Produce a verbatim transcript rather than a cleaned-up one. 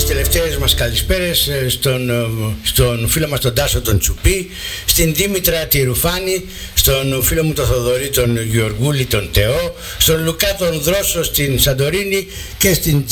τελευταίες μας καλησπέρες στον, στον φίλο μας τον Τάσο τον Τσουπί, στην Δήμητρα τη Ρουφάνη, στον φίλο μου τον Θοδωρή τον Γεωργούλη τον Τεό, στον Λουκά τον Δρόσο στην Σαντορίνη και στην